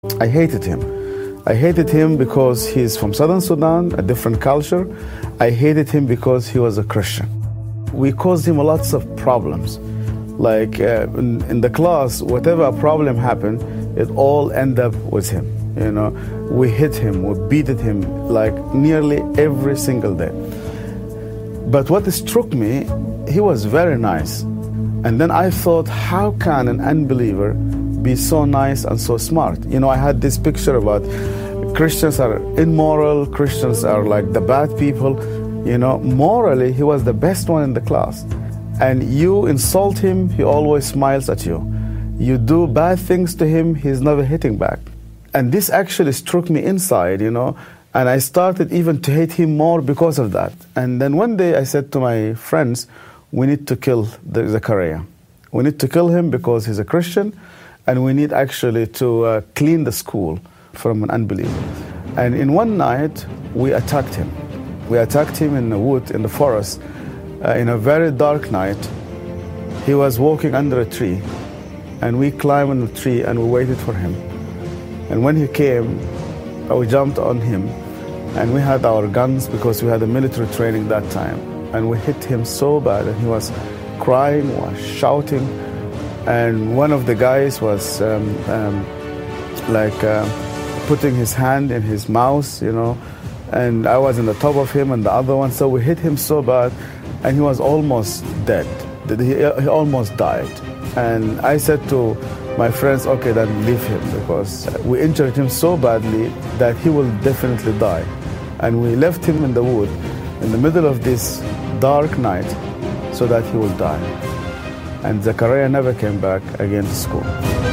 I hated him. I hated him because he's from Southern Sudan, a different culture. I hated him because he was a Christian. We caused him lots of problems. Like in the class, whatever a problem happened, it all ended up with him. You know, we hit him, we beat him like nearly every single day. But what struck me, he was very nice. And then I thought, how can an unbeliever be so nice and so smart? You know, I had this picture about Christians are immoral, Christians are like the bad people. You know, morally, he was the best one in the class. And you insult him, he always smiles at you. You do bad things to him, he's never hitting back. And this actually struck me inside, you know, and I started even to hate him more because of that. And then one day I said to my friends, we need to kill Zechariah. We need to kill him because he's a Christian, and we need actually to clean the school from an unbeliever. And in one night, we attacked him. We attacked him in the wood, in the forest, in a very dark night. He was walking under a tree, and we climbed on the tree and we waited for him. And when he came, we jumped on him, and we had our guns because we had a military training that time. And we hit him so bad, and he was crying, was shouting. And one of the guys was putting his hand in his mouth, you know, and I was on the top of him and the other one. So we hit him so bad, and he was almost dead. He almost died. And I said to my friends, okay, then leave him, because we injured him so badly that he will definitely die. And we left him in the wood in the middle of this dark night so that he will die. And Zechariah never came back again to school.